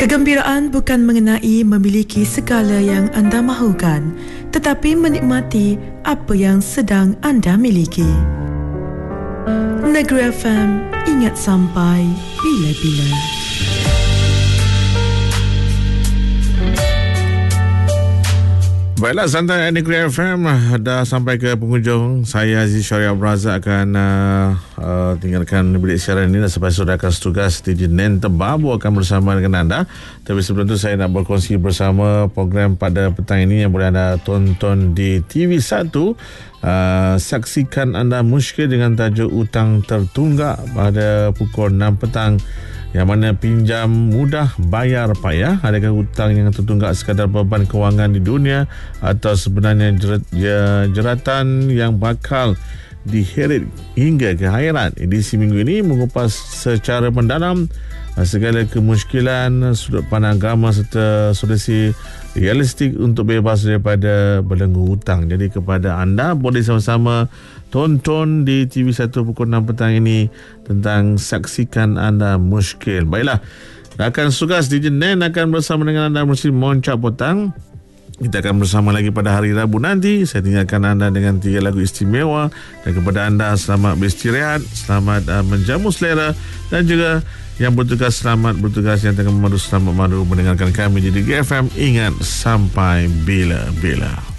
Kegembiraan bukan mengenai memiliki segala yang anda mahukan, tetapi menikmati apa yang sedang anda miliki. Negeri FM, ingat sampai bila-bila. Baiklah, Santai Negeri FM dah sampai ke penghujung. Saya Aziz Syariah Brazak akan tinggalkan bilik siaran ini sampai sudah akan setugas di Nen Tebabu akan bersama dengan anda. Tapi sebelum itu saya nak berkongsi bersama program pada petang ini yang boleh anda tonton di TV1. Saksikan anda muskil dengan tajuk Utang Tertunggak pada pukul 6 petang. Yang mana pinjam mudah, bayar payah. Adakah hutang yang tertunggak sekadar beban kewangan di dunia atau sebenarnya jeratan yang bakal diheret hingga ke akhirat? Edisi minggu ini mengupas secara mendalam segala kemuskilan, sudut pandang agama serta solusi realistik untuk bebas daripada belenggu hutang. Jadi kepada anda, boleh sama-sama tonton di TV1 pukul 6 petang ini tentang Saksikan Anda Muskil. Baiklah, akan sugas DJ Nen akan bersama dengan anda musim Moncak Petang. Kita akan bersama lagi pada hari Rabu nanti. Saya tinggalkan anda dengan 3 lagu istimewa. Dan kepada anda, selamat beristirahat, selamat menjamu selera. Dan juga yang bertugas, selamat bertugas. Yang tengah memandu, selamat memandu mendengarkan kami di GFM. Ingat sampai bila-bila.